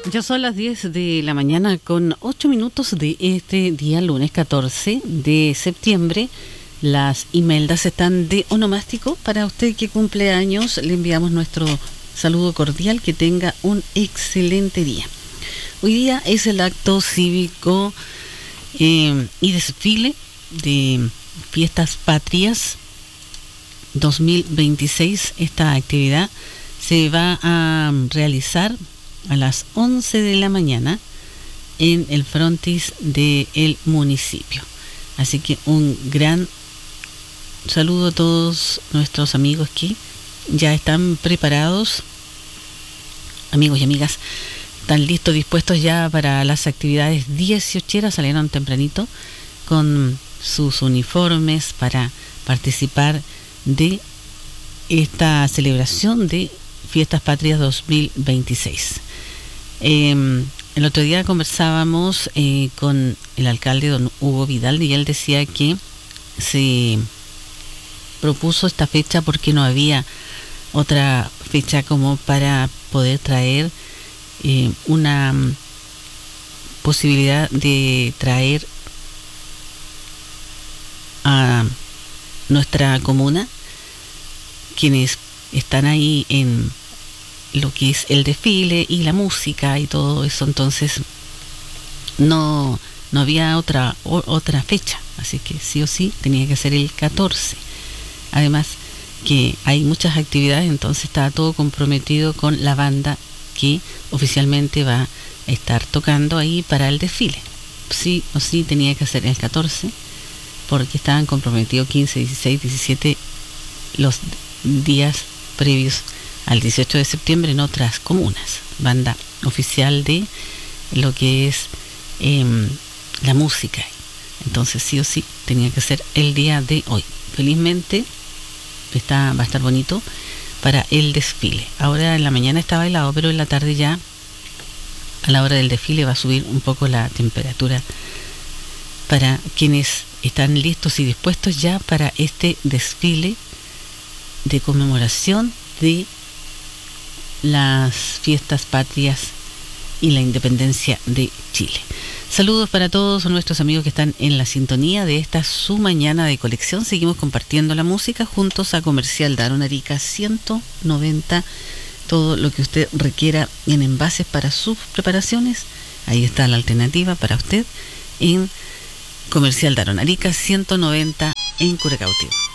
Ya son las 10 de la mañana con 8 minutos de este día, lunes 14 de septiembre. Las Imeldas están de onomástico. Para usted que cumple años, le enviamos nuestro saludo cordial. Que tenga un excelente día. Hoy día es el acto cívico y desfile de Fiestas Patrias 2026. Esta actividad se va a realizar a las 11 de la mañana en el frontis del municipio. Así que un gran saludo a todos nuestros amigos que ya están preparados, amigos y amigas, están listos, dispuestos ya para las actividades 18. Salieron tempranito con sus uniformes para participar de esta celebración de Fiestas Patrias 2026. El otro día conversábamos con el alcalde don Hugo Vidal y él decía que se propuso esta fecha porque no había otra fecha como para poder traer una posibilidad de traer a nuestra comuna quienes están ahí en lo que es el desfile y la música y todo eso. Entonces no había otra fecha, así que sí o sí tenía que ser el 14. Además que hay muchas actividades, entonces estaba todo comprometido con la banda que oficialmente va a estar tocando ahí para el desfile. Sí o sí tenía que ser el 14 porque estaban comprometidos 15, 16, 17 los días previos al 18 de septiembre en otras comunas. Banda oficial de lo que es la música. Entonces sí o sí tenía que ser el día de hoy. Felizmente va a estar bonito para el desfile. Ahora en la mañana estaba helado, pero en la tarde ya a la hora del desfile va a subir un poco la temperatura para quienes están listos y dispuestos ya para este desfile de conmemoración de las Fiestas Patrias y la independencia de Chile. Saludos para todos nuestros amigos que están en la sintonía de esta su mañana de colección. Seguimos compartiendo la música juntos a Comercial Daron Arica 190. Todo lo que usted requiera en envases para sus preparaciones, ahí está la alternativa para usted en Comercial Daron Arica 190 en Curacautío.